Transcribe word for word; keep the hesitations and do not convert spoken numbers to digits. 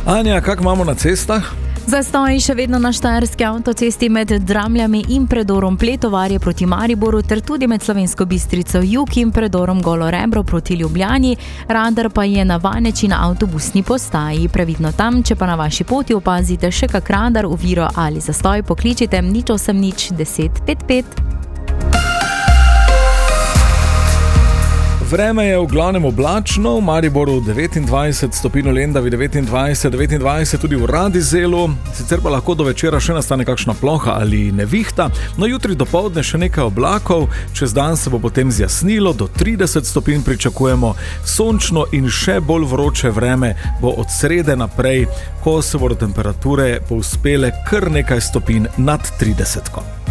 Anja, kak imamo na cestah? Zastoj še vedno na štajerski avtocesti med Dramljami in predorom Pletovarje proti Mariboru ter tudi med Slovensko Bistrico jug in predorom Golo Rebro proti Ljubljani. Radar pa je na Vaneči na avtobusni postaji. Previdno tam, če pa na vaši poti opazite še kak radar, oviro ali zastoj, pokličite nič osem nič deset pet pet. Vreme je v glavnem oblačno, v Mariboru devetindvajset stopinj, v Lendavi devetindvajset, devetindvajset tudi v Radizelu, sicer pa lahko do večera še nastane kakšna ploha ali nevihta, no jutri dopoldne še nekaj oblakov, čez dan se bo potem zjasnilo, do trideset stopinj pričakujemo, sončno in še bolj vroče vreme bo od srede naprej, ko se bodo temperature povzpele kar nekaj stopinj nad tridesetko.